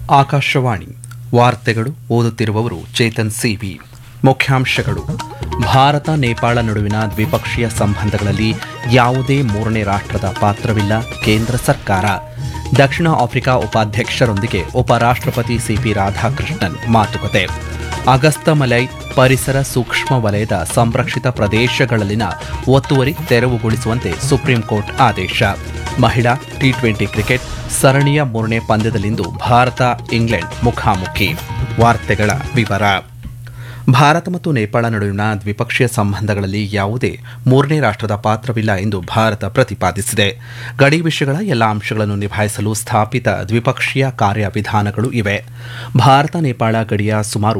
ಆಕಾಶವಾಣಿ ವಾರ್ತೆಗಳು ಓದುತ್ತಿರುವವರು ಚೇತನ್ ಸಿವಿ. ಮುಖ್ಯಾಂಶಗಳು: ಭಾರತ ನೇಪಾಳ ನಡುವಿನ ದ್ವಿಪಕ್ಷೀಯ ಸಂಬಂಧಗಳಲ್ಲಿ ಯಾವುದೇ ಮೂರನೇ ರಾಷ್ಟ್ರದ ಪಾತ್ರವಿಲ್ಲ, ಕೇಂದ್ರ ಸರ್ಕಾರ. ದಕ್ಷಿಣ ಆಫ್ರಿಕಾ ಉಪಾಧ್ಯಕ್ಷರೊಂದಿಗೆ ಉಪರಾಷ್ಟ್ರಪತಿ ಸಿಪಿ ರಾಧಾಕೃಷ್ಣನ್ ಮಾತುಕತೆ. ಅಗಸ್ತಮಲೈ ಪರಿಸರ ಸೂಕ್ಷ್ಮ ವಲಯದ ಸಂರಕ್ಷಿತ ಪ್ರದೇಶಗಳಲ್ಲಿನ ಒತ್ತುವರಿ ತೆರವುಗೊಳಿಸುವಂತೆ ಸುಪ್ರೀಂ ಕೋರ್ಟ್ ಆದೇಶ. ಮಹಿಳಾ ಟಿ20 ಕ್ರಿಕೆಟ್ ಸರಣಿಯ ಮೂರನೇ ಪಂದ್ಯದಲ್ಲಿಂದು ಭಾರತ ಇಂಗ್ಲೆಂಡ್ ಮುಖಾಮುಖಿ. ವಾರ್ತೆಗಳ ವಿವರ. ಭಾರತ ಮತ್ತು ನೇಪಾಳ ನಡುವಿನ ದ್ವಿಪಕ್ಷೀಯ ಸಂಬಂಧಗಳಲ್ಲಿ ಯಾವುದೇ ಮೂರನೇ ರಾಷ್ಟ್ರದ ಪಾತ್ರವಿಲ್ಲ ಎಂದು ಭಾರತ ಪ್ರತಿಪಾದಿಸಿದೆ. ಗಡಿ ವಿಷಯಗಳ ಎಲ್ಲ ಅಂಶಗಳನ್ನು ನಿಭಾಯಿಸಲು ಸ್ಥಾಪಿತ ದ್ವಿಪಕ್ಷೀಯ ಕಾರ್ಯವಿಧಾನಗಳು ಇವೆ. ಭಾರತ ನೇಪಾಳ ಗಡಿಯ ಸುಮಾರು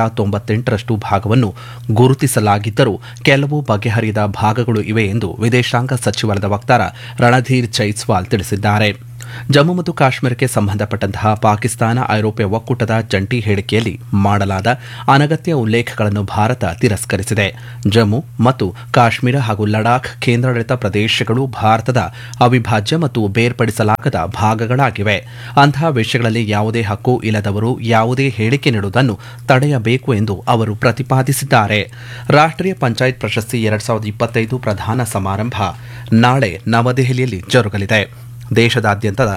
98% ಭಾಗವನ್ನು ಗುರುತಿಸಲಾಗಿದ್ದರೂ ಕೆಲವು ಬಗೆಹರಿಯದ ಭಾಗಗಳು ಇವೆ ಎಂದು ವಿದೇಶಾಂಗ ಸಚಿವಾಲಯದ ವಕ್ತಾರ ರಣಧೀರ್ ಜೈಸ್ವಾಲ್ ತಿಳಿಸಿದ್ದಾರೆ. ಜಮ್ಮು ಮತ್ತು ಕಾಶ್ಮೀರಕ್ಕೆ ಸಂಬಂಧಪಟ್ಟಂತಹ ಪಾಕಿಸ್ತಾನ ಐರೋಪ್ಯ ಒಕ್ಕೂಟದ ಜಂಟಿ ಹೇಳಿಕೆಯಲ್ಲಿ ಮಾಡಲಾದ ಅನಗತ್ಯ ಉಲ್ಲೇಖಗಳನ್ನು ಭಾರತ ತಿರಸ್ಕರಿಸಿದೆ. ಜಮ್ಮು ಮತ್ತು ಕಾಶ್ಮೀರ ಹಾಗೂ ಲಡಾಖ್ ಕೇಂದ್ರಾಡಳಿತ ಪ್ರದೇಶಗಳು ಭಾರತದ ಅವಿಭಾಜ್ಯ ಮತ್ತು ಬೇರ್ಪಡಿಸಲಾಗದ ಭಾಗಗಳಾಗಿವೆ. ಅಂತಹ ವಿಷಯಗಳಲ್ಲಿ ಯಾವುದೇ ಹಕ್ಕು ಇಲ್ಲದವರು ಯಾವುದೇ ಹೇಳಿಕೆ ನೀಡುವುದನ್ನು ತಡೆಯಬೇಕು ಎಂದು ಅವರು ಪ್ರತಿಪಾದಿಸಿದ್ದಾರೆ. ರಾಷ್ಟ್ರೀಯ ಪಂಚಾಯತ್ ಪ್ರಶಸ್ತಿ 2025 ಪ್ರಧಾನ ಸಮಾರಂಭ ನಾಳೆ ನವದೆಹಲಿಯಲ್ಲಿ ಜರುಗಲಿದೆ. ದೇಶದಾದ್ಯಂತದ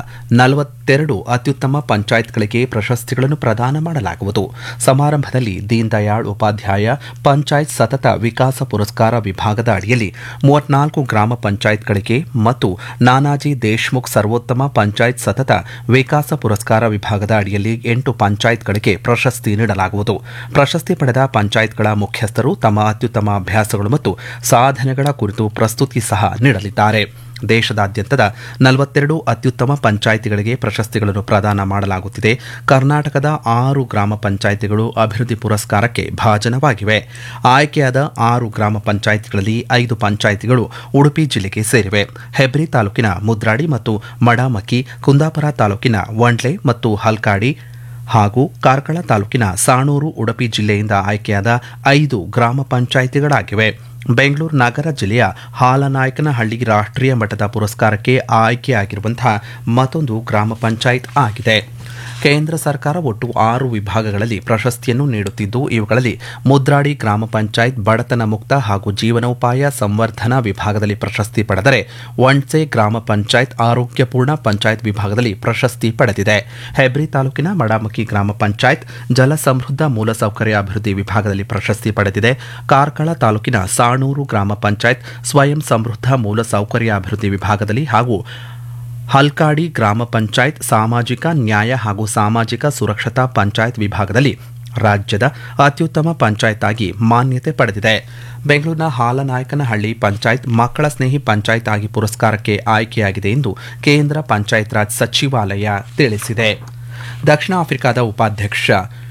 42 ಅತ್ಯುತ್ತಮ ಪಂಚಾಯತ್ಗಳಿಗೆ ಪ್ರಶಸ್ತಿಗಳನ್ನು ಪ್ರದಾನ ಮಾಡಲಾಗುವುದು. ಸಮಾರಂಭದಲ್ಲಿ ದೀನ್ ದಯಾಳ್ ಉಪಾಧ್ಯಾಯ ಪಂಚಾಯತ್ ಸತತ ವಿಕಾಸ ಪುರಸ್ಕಾರ ವಿಭಾಗದ ಅಡಿಯಲ್ಲಿ 34 ಗ್ರಾಮ ಪಂಚಾಯತ್ಗಳಿಗೆ ಮತ್ತು ನಾನಾಜಿ ದೇಶ್ಮುಖ್ ಸರ್ವೋತ್ತಮ ಪಂಚಾಯತ್ ಸತತ ವಿಕಾಸ ಪುರಸ್ಕಾರ ವಿಭಾಗದ ಅಡಿಯಲ್ಲಿ 8 ಪಂಚಾಯತ್ಗಳಿಗೆ ಪ್ರಶಸ್ತಿ ನೀಡಲಾಗುವುದು. ಪ್ರಶಸ್ತಿ ಪಡೆದ ಪಂಚಾಯತ್ಗಳ ಮುಖ್ಯಸ್ಥರು ತಮ್ಮ ಅತ್ಯುತ್ತಮ ಅಭ್ಯಾಸಗಳು ಮತ್ತು ಸಾಧನೆಗಳ ಕುರಿತು ಪ್ರಸ್ತುತಿ ಸಹ ನೀಡಲಿದ್ದಾರೆ. ದೇಶದಾದ್ಯಂತದ 42 ಅತ್ಯುತ್ತಮ ಪಂಚಾಯಿತಿಗಳಿಗೆ ಪ್ರಶಸ್ತಿಗಳನ್ನು ಪ್ರದಾನ ಮಾಡಲಾಗುತ್ತಿದೆ. ಕರ್ನಾಟಕದ 6 ಗ್ರಾಮ ಪಂಚಾಯಿತಿಗಳು ಅಭಿವೃದ್ಧಿ ಪುರಸ್ಕಾರಕ್ಕೆ ಭಾಜನವಾಗಿವೆ. ಆಯ್ಕೆಯಾದ 6 ಗ್ರಾಮ ಪಂಚಾಯಿತಿಗಳಲ್ಲಿ 5 ಪಂಚಾಯಿತಿಗಳು ಉಡುಪಿ ಜಿಲ್ಲೆಗೆ ಸೇರಿವೆ. ಹೆಬ್ರಿ ತಾಲೂಕಿನ ಮುದ್ರಾಡಿ ಮತ್ತು ಮಡಾಮಕ್ಕಿ, ಕುಂದಾಪುರ ತಾಲೂಕಿನ ವಂಡ್ಲೆ ಮತ್ತು ಹಲ್ಕಾಡಿ ಹಾಗೂ ಕಾರ್ಕಳ ತಾಲೂಕಿನ ಸಾಣೂರು ಉಡುಪಿ ಜಿಲ್ಲೆಯಿಂದ ಆಯ್ಕೆಯಾದ 5 ಗ್ರಾಮ ಪಂಚಾಯಿತಿಗಳಾಗಿವೆ. ಬೆಂಗಳೂರು ನಗರ ಜಿಲ್ಲೆಯ ಹಾಲನಾಯಕನಹಳ್ಳಿ ರಾಷ್ಟ್ರೀಯ ಮಟ್ಟದ ಪುರಸ್ಕಾರಕ್ಕೆ ಆಯ್ಕೆಯಾಗಿರುವಂತಹ ಮತ್ತೊಂದು ಗ್ರಾಮ ಪಂಚಾಯತ್ ಆಗಿದೆ. ಕೇಂದ್ರ ಸರ್ಕಾರ ಒಟ್ಟು 6 ವಿಭಾಗಗಳಲ್ಲಿ ಪ್ರಶಸ್ತಿಯನ್ನು ನೀಡುತ್ತಿದ್ದು, ಇವುಗಳಲ್ಲಿ ಮುದ್ರಾಡಿ ಗ್ರಾಮ ಪಂಚಾಯತ್ ಬಡತನ ಮುಕ್ತ ಹಾಗೂ ಜೀವನೋಪಾಯ ಸಂವರ್ಧನಾ ವಿಭಾಗದಲ್ಲಿ ಪ್ರಶಸ್ತಿ ಪಡೆದರೆ, ವಂಡ್ಸೆ ಗ್ರಾಮ ಪಂಚಾಯತ್ ಆರೋಗ್ಯಪೂರ್ಣ ಪಂಚಾಯತ್ ವಿಭಾಗದಲ್ಲಿ ಪ್ರಶಸ್ತಿ ಪಡೆದಿದೆ. ಹೆಬ್ರಿ ತಾಲೂಕಿನ ಮಡಾಮಕ್ಕಿ ಗ್ರಾಮ ಪಂಚಾಯತ್ ಜಲ ಸಮೃದ್ಧ ಮೂಲಸೌಕರ್ಯ ಅಭಿವೃದ್ಧಿ ವಿಭಾಗದಲ್ಲಿ ಪ್ರಶಸ್ತಿ ಪಡೆದಿದೆ. ಕಾರ್ಕಳ ತಾಲೂಕಿನ ಸಾಣೂರು ಗ್ರಾಮ ಪಂಚಾಯತ್ ಸ್ವಯಂ ಸಮೃದ್ಧ ಮೂಲಸೌಕರ್ಯ ಅಭಿವೃದ್ಧಿ ವಿಭಾಗದಲ್ಲಿ ಹಾಗೂ ಹಲ್ಕಾಡಿ ಗ್ರಾಮ ಪಂಚಾಯತ್ ಸಾಮಾಜಿಕ ನ್ಯಾಯ ಹಾಗೂ ಸಾಮಾಜಿಕ ಸುರಕ್ಷತಾ ಪಂಚಾಯತ್ ವಿಭಾಗದಲ್ಲಿ ರಾಜ್ಯದ ಅತ್ಯುತ್ತಮ ಪಂಚಾಯತ್ ಆಗಿ ಮಾನ್ಯತೆ ಪಡೆದಿದೆ. ಬೆಂಗಳೂರಿನ ಹಾಲನಾಯಕನಹಳ್ಳಿ ಪಂಚಾಯತ್ ಮಕ್ಕಳ ಸ್ನೇಹಿ ಪಂಚಾಯತ್ ಆಗಿ ಪುರಸ್ಕಾರಕ್ಕೆ ಆಯ್ಕೆಯಾಗಿದೆ ಎಂದು ಕೇಂದ್ರ ಪಂಚಾಯತ್ ರಾಜ್ ಸಚಿವಾಲಯ ತಿಳಿಸಿದೆ. ದಕ್ಷಿಣ ಆಫ್ರಿಕಾದ ಉಪಾಧ್ಯಕ್ಷ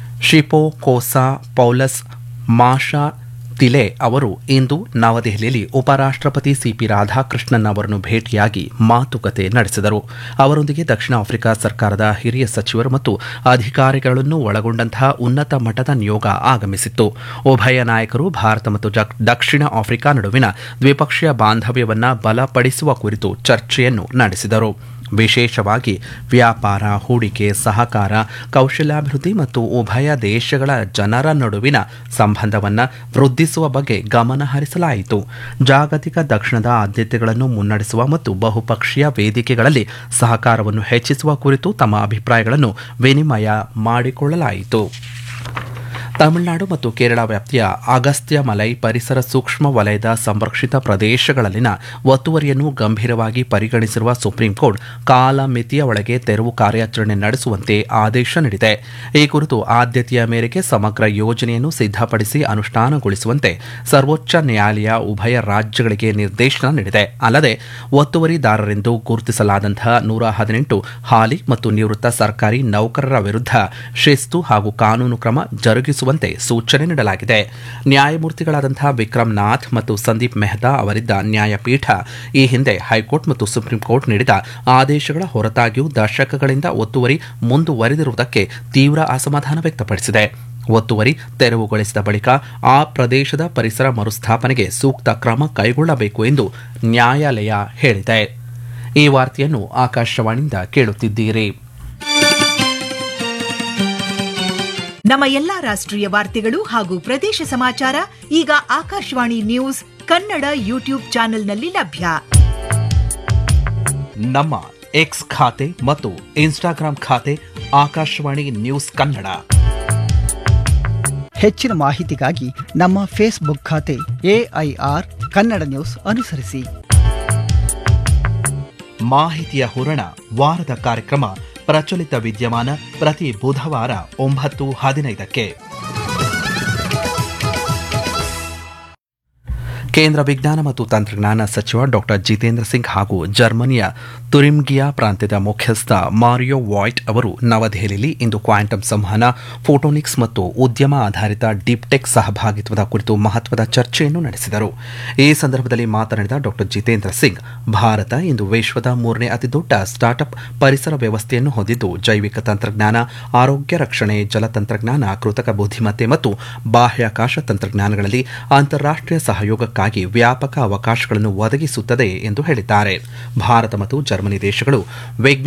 ಶಿಪೋಕೋಸಾ ಪೌಲಸ್ ಮಾಶಾ ತಿಲೆ ಅವರು ಇಂದು ನವದೆಹಲಿಯಲ್ಲಿ ಉಪರಾಷ್ಟ್ರಪತಿ ಸಿಪಿ ರಾಧಾಕೃಷ್ಣನ್ ಅವರನ್ನು ಭೇಟಿಯಾಗಿ ಮಾತುಕತೆ ನಡೆಸಿದರು. ಅವರೊಂದಿಗೆ ದಕ್ಷಿಣ ಆಫ್ರಿಕಾ ಸರ್ಕಾರದ ಹಿರಿಯ ಸಚಿವರು ಮತ್ತು ಅಧಿಕಾರಿಗಳನ್ನು ಒಳಗೊಂಡಂತಹ ಉನ್ನತ ಮಟ್ಟದ ನಿಯೋಗ ಆಗಮಿಸಿತ್ತು. ಉಭಯ ನಾಯಕರು ಭಾರತ ಮತ್ತು ದಕ್ಷಿಣ ಆಫ್ರಿಕಾ ನಡುವಿನ ದ್ವಿಪಕ್ಷೀಯ ಬಾಂಧವ್ಯವನ್ನು ಬಲಪಡಿಸುವ ಕುರಿತು ಚರ್ಚೆಯನ್ನು ನಡೆಸಿದರು. ವಿಶೇಷವಾಗಿ ವ್ಯಾಪಾರ, ಹೂಡಿಕೆ, ಸಹಕಾರ, ಕೌಶಲ್ಯಾಭಿವೃದ್ಧಿ ಮತ್ತು ಉಭಯ ದೇಶಗಳ ಜನರ ನಡುವಿನ ಸಂಬಂಧವನ್ನು ವೃದ್ಧಿಸುವ ಬಗ್ಗೆ ಗಮನ ಹರಿಸಲಾಯಿತು. ಜಾಗತಿಕ ದಕ್ಷಿಣದ ಆದ್ಯತೆಗಳನ್ನು ಮುನ್ನಡೆಸುವ ಮತ್ತು ಬಹುಪಕ್ಷೀಯ ವೇದಿಕೆಗಳಲ್ಲಿ ಸಹಕಾರವನ್ನು ಹೆಚ್ಚಿಸುವ ಕುರಿತು ತಮ್ಮ ಅಭಿಪ್ರಾಯಗಳನ್ನು ವಿನಿಮಯ ಮಾಡಿಕೊಳ್ಳಲಾಯಿತು. ತಮಿಳುನಾಡು ಮತ್ತು ಕೇರಳ ವ್ಯಾಪ್ತಿಯ ಅಗಸ್ತ್ಯಮಲೈ ಪರಿಸರ ಸೂಕ್ಷ್ಮ ವಲಯದ ಸಂರಕ್ಷಿತ ಪ್ರದೇಶಗಳಲ್ಲಿನ ಒತ್ತುವರಿಯನ್ನು ಗಂಭೀರವಾಗಿ ಪರಿಗಣಿಸಿರುವ ಸುಪ್ರೀಂ ಕೋರ್ಟ್ ಕಾಲಮಿತಿಯ ಒಳಗೆ ತೆರವು ಕಾರ್ಯಾಚರಣೆ ನಡೆಸುವಂತೆ ಆದೇಶ ನೀಡಿದೆ. ಈ ಕುರಿತು ಆದ್ಯತೆಯ ಮೇರೆಗೆ ಸಮಗ್ರ ಯೋಜನೆಯನ್ನು ಸಿದ್ಧಪಡಿಸಿ ಅನುಷ್ಠಾನಗೊಳಿಸುವಂತೆ ಸರ್ವೋಚ್ಚ ನ್ಯಾಯಾಲಯ ಉಭಯ ರಾಜ್ಯಗಳಿಗೆ ನಿರ್ದೇಶನ ನೀಡಿದೆ. ಅಲ್ಲದೆ ಒತ್ತುವರಿದಾರರೆಂದು ಗುರುತಿಸಲಾದಂತಹ 118 ಹಾಲಿ ಮತ್ತು ನಿವೃತ್ತ ಸರ್ಕಾರಿ ನೌಕರರ ವಿರುದ್ಧ ಶಿಸ್ತು ಹಾಗೂ ಕಾನೂನು ಕ್ರಮ ಜರುಗಿಸುವಂತೆ ಸೂಚನೆ ನೀಡಲಾಗಿದೆ. ನ್ಯಾಯಮೂರ್ತಿಗಳಾದಂತಹ ವಿಕ್ರಮ್ ನಾಥ್ ಮತ್ತು ಸಂದೀಪ್ ಮೆಹ್ತಾ ಅವರಿದ್ದ ನ್ಯಾಯಪೀಠ ಈ ಹಿಂದೆ ಹೈಕೋರ್ಟ್ ಮತ್ತು ಸುಪ್ರೀಂ ಕೋರ್ಟ್ ನೀಡಿದ ಆದೇಶಗಳ ಹೊರತಾಗಿಯೂ ದಶಕಗಳಿಂದ ಒತ್ತುವರಿ ಮುಂದುವರೆದಿರುವುದಕ್ಕೆ ತೀವ್ರ ಅಸಮಾಧಾನ ವ್ಯಕ್ತಪಡಿಸಿದೆ. ಒತ್ತುವರಿ ತೆರವುಗೊಳಿಸಿದ ಬಳಿಕ ಆ ಪ್ರದೇಶದ ಪರಿಸರ ಮರುಸ್ಥಾಪನೆಗೆ ಸೂಕ್ತ ಕ್ರಮ ಕೈಗೊಳ್ಳಬೇಕು ಎಂದು ನ್ಯಾಯಾಲಯ ಹೇಳಿದೆ. ಈ ವಾರ್ತೆಯನ್ನು ಆಕಾಶವಾಣಿಯಿಂದ ಕೇಳುತ್ತಿದ್ದೀರಿ. ನಮ್ಮ ಎಲ್ಲಾ ರಾಷ್ಟ್ರೀಯ ವಾರ್ತೆಗಳು ಹಾಗೂ ಪ್ರದೇಶ ಸಮಾಚಾರ ಈಗ ಆಕಾಶವಾಣಿ ನ್ಯೂಸ್ ಕನ್ನಡ ಯೂಟ್ಯೂಬ್ ಚಾನೆಲ್ನಲ್ಲಿ ಲಭ್ಯ. ನಮ್ಮ ಎಕ್ಸ್ ಖಾತೆ ಮತ್ತು ಇನ್ಸ್ಟಾಗ್ರಾಂ ಖಾತೆ ಆಕಾಶವಾಣಿ ನ್ಯೂಸ್ ಕನ್ನಡ. ಹೆಚ್ಚಿನ ಮಾಹಿತಿಗಾಗಿ ನಮ್ಮ ಫೇಸ್ಬುಕ್ ಖಾತೆ AIR ಕನ್ನಡ ನ್ಯೂಸ್ ಅನುಸರಿಸಿ. ಮಾಹಿತಿಯ ಹೂರಣ ವಾರದ ಕಾರ್ಯಕ್ರಮ ಪ್ರಚಲಿತ ವಿದ್ಯಮಾನ ಪ್ರತಿ ಬುಧವಾರ 9:15ಕ್ಕೆ. ಕೇಂದ್ರ ವಿಜ್ಞಾನ ಮತ್ತು ತಂತ್ರಜ್ಞಾನ ಸಚಿವ ಡಾಕ್ಟರ್ ಜಿತೇಂದ್ರ ಸಿಂಗ್ ಹಾಗೂ ಜರ್ಮನಿಯ ತುರಿಂಗಿಯಾ ಪ್ರಾಂತ್ಯದ ಮುಖ್ಯಸ್ಥ ಮಾರಿಯೋ ವಾಯ್ಟ್ ಅವರು ನವದೆಹಲಿಯಲ್ಲಿ ಇಂದು ಕ್ವಾಂಟಮ್ ಸಂವಹನ, ಫೋಟೋನಿಕ್ಸ್ ಮತ್ತು ಉದ್ಯಮ ಆಧಾರಿತ ಡೀಪ್ ಟೆಕ್ ಸಹಭಾಗಿತ್ವದ ಕುರಿತು ಮಹತ್ವದ ಚರ್ಚೆಯನ್ನು ನಡೆಸಿದರು. ಈ ಸಂದರ್ಭದಲ್ಲಿ ಮಾತನಾಡಿದ ಡಾಕ್ಟರ್ ಜಿತೇಂದ್ರ ಸಿಂಗ್, ಭಾರತ ಇಂದು ವಿಶ್ವದ 3ನೇ ಅತಿದೊಡ್ಡ ಸ್ಟಾರ್ಟ್ಅಪ್ ಪರಿಸರ ವ್ಯವಸ್ಥೆಯನ್ನು ಹೊಂದಿದ್ದು, ಜೈವಿಕ ತಂತ್ರಜ್ಞಾನ, ಆರೋಗ್ಯ ರಕ್ಷಣೆ, ಜಲತಂತ್ರಜ್ಞಾನ, ಕೃತಕ ಬುದ್ಧಿಮತ್ತೆ ಮತ್ತು ಬಾಹ್ಯಾಕಾಶ ತಂತ್ರಜ್ಞಾನಗಳಲ್ಲಿ ಅಂತಾರಾಷ್ಟೀಯ ಸಹಯೋಗಕ್ಕಾಗಿ ವ್ಯಾಪಕ ಅವಕಾಶಗಳನ್ನು ಒದಗಿಸುತ್ತದೆ ಎಂದು ಹೇಳಿದ್ದಾರೆ. ಭಾರತ ಮತ್ತು ಜರ್ಮನಿ ದೇಶಗಳು